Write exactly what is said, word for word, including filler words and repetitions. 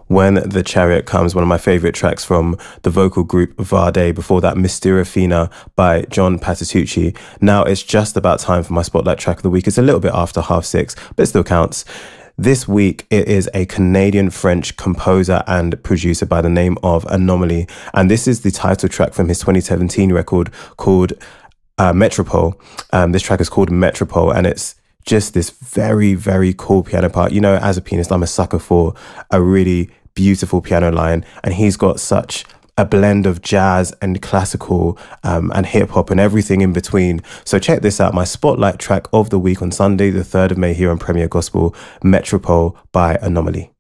When the Chariot Comes, one of my favourite tracks from the vocal group Vade. Before that, Mysteria Fina by John Patitucci. Now it's just about time for my Spotlight track of the week. It's a little bit after half six, but it still counts. This week, it is a Canadian-French composer and producer by the name of Anomaly. And this is the title track from his twenty seventeen record called uh, Metropole. Um, this track is called Metropole, and it's just this very, very cool piano part. You know, as a pianist, I'm a sucker for a really beautiful piano line, and he's got such a blend of jazz and classical um, and hip hop and everything in between. So check this out, my Spotlight track of the week on Sunday, the third of May here on Premier Gospel, Metropole by Anomaly.